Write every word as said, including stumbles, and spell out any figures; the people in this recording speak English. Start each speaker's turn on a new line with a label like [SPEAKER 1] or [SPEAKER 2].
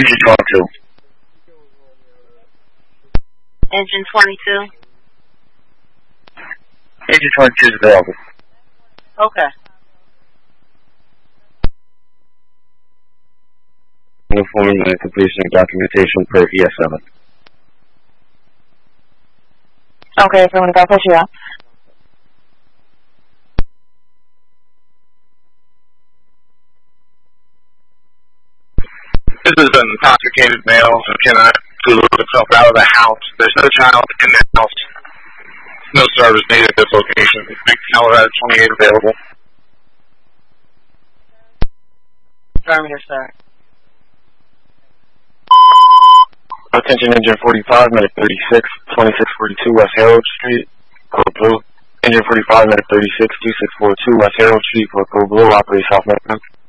[SPEAKER 1] Engine twenty-two.
[SPEAKER 2] Engine twenty-two?
[SPEAKER 1] Engine twenty-two is available.
[SPEAKER 2] Okay.
[SPEAKER 1] Informing and completion of documentation per E S seven.
[SPEAKER 3] Okay, everyone, go push you out.
[SPEAKER 4] This is an intoxicated male who cannot deliver himself out of the house. There's no child in the house. No service needed at this location. Big Colorado twenty-eight available.
[SPEAKER 2] Affirmative, sir.
[SPEAKER 1] Attention Engine forty-five, minute thirty-six, twenty-six forty-two West Harold Street, Code Blue. Engine forty-five, minute thirty-six, twenty-six forty-two West Harold Street, Code Blue, operate South Metro.